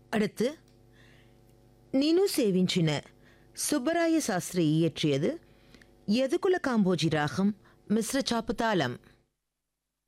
அடுத்து నిను సేవించిన సుబ్బరాయ శాస్త్రి ఇయற்றிయது యదుకుల కాంబోజి రాగం మిశ్ర చాపు తాళం.